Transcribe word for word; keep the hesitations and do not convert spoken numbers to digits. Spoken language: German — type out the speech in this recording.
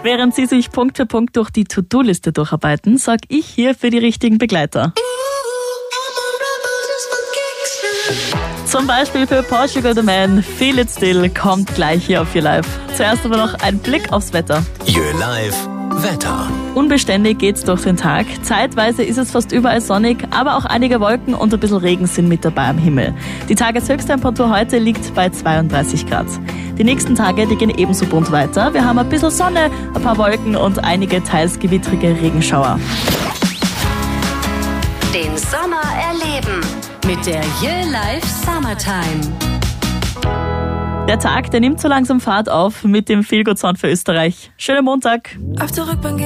Während Sie sich Punkt für Punkt durch die To-Do-Liste durcharbeiten, sag ich hier für die richtigen Begleiter. Zum Beispiel für Portugal The Man, Feel It Still, kommt gleich hier auf Your Life. Zuerst aber noch ein Blick aufs Wetter. Your Life Wetter. Unbeständig geht's durch den Tag. Zeitweise ist es fast überall sonnig, aber auch einige Wolken und ein bisschen Regen sind mit dabei am Himmel. Die Tageshöchsttemperatur heute liegt bei zweiunddreißig Grad. Die nächsten Tage, die gehen ebenso bunt weiter. Wir haben ein bisschen Sonne, ein paar Wolken und einige teils gewittrige Regenschauer. Den Sommer erleben mit der Your Life Summertime. Der Tag, der nimmt so langsam Fahrt auf mit dem Feel-Good-Sound für Österreich. Schönen Montag. Auf der Rückbank